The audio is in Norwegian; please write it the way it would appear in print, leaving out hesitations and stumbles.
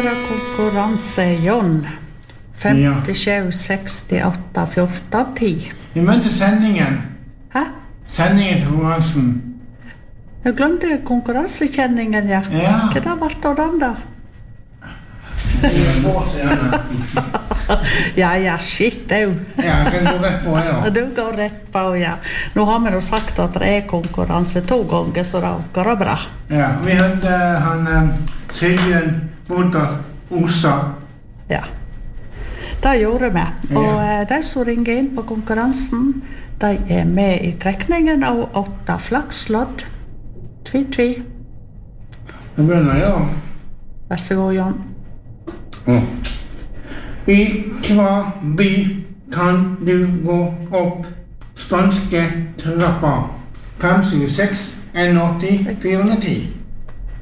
være konkurranse, John. 57, 68, 14, 10. Vi møtte sendingen. Hæ? Sendingen til konkurransen. Jeg glemte konkurransekjenningen, ja. Ja. Hva da valgte du den da? Det er på seg, Anna. Ja, shit, du. Ja, jeg kan gå rett på, ja. Du går rett på, ja. Nå har vi jo sagt at det er konkurranse 2 ganger, så det går bra. Ja, vi hadde han Sigbjørn Bodar Osa. Ja, det gjorde vi. Og de som ringer inn på konkurransen, de er med i trekningen av 8 flakslodd. Tvi. Nå begynner jeg, ja. Vær så god, John. I hva by kan du gå opp spanske trappa? 576, 81, 410.